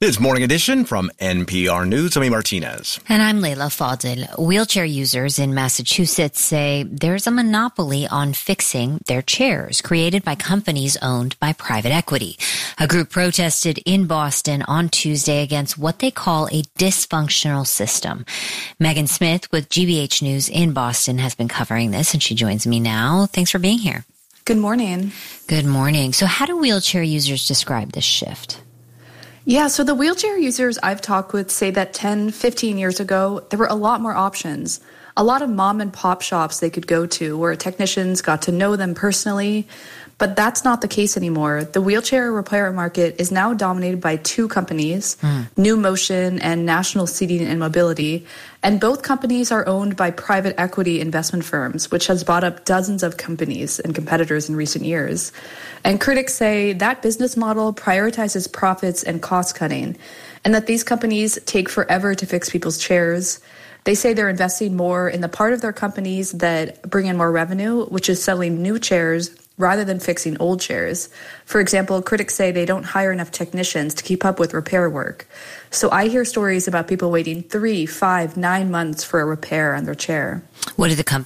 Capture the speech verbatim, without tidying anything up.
It's Morning Edition from N P R News. I'm Amy Martinez. And I'm Leila Fadel. Wheelchair users in Massachusetts say there's a monopoly on fixing their chairs created by companies owned by private equity. A group protested in Boston on Tuesday against what they call a dysfunctional system. Megan Smith with G B H News in Boston has been covering this, and she joins me now. Thanks for being here. Good morning. Good morning. So how do wheelchair users describe this shift? Yeah, so the wheelchair users I've talked with say that ten, fifteen years ago, there were a lot more options. A lot of mom and pop shops they could go to where technicians got to know them personally. But that's not the case anymore. The wheelchair repair market is now dominated by two companies, mm. New Motion and National Seating and Mobility. And both companies are owned by private equity investment firms, which has bought up dozens of companies and competitors in recent years. And critics say that business model prioritizes profits and cost cutting, and that these companies take forever to fix people's chairs. They say they're investing more in the part of their companies that bring in more revenue, which is selling new chairs rather than fixing old chairs. For example, critics say they don't hire enough technicians to keep up with repair work. So I hear stories about people waiting three, five, nine months for a repair on their chair. What do the companies